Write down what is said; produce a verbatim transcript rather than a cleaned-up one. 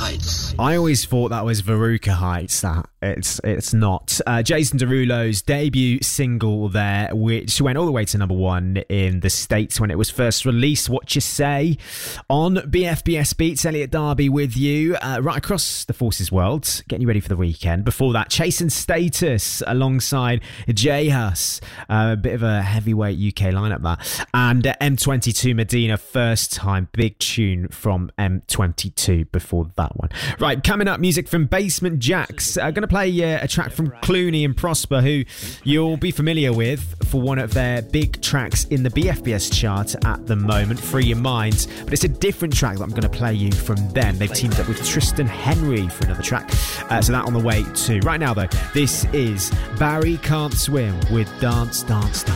Heights. I always thought that was Veruca Heights. That it's it's not. Uh, Jason Derulo's debut single there, which went all the way to number one in the States when it was first released. What You Say on B F B S Beats. Elliot Darby with you uh, right across the Forces world, getting you ready for the weekend. Before that, Chasing Status alongside J Hus, uh, a bit of a heavyweight U K lineup that, and uh, M twenty-two Medina, First Time, big tune from M twenty-two before that one. Right, coming up, music from Basement Jaxx. I'm uh, going to play uh, a track from Clooney and Prosper, who you'll be familiar with for one of their big tracks in the B F B S chart at the moment, Free Your Mind. But it's a different track that I'm going to play you from them. They've teamed up with Tristan Henry for another track. Uh, so that on the way too. Right now, though, this is Barry Can't Swim with Dance, Dance, Dance.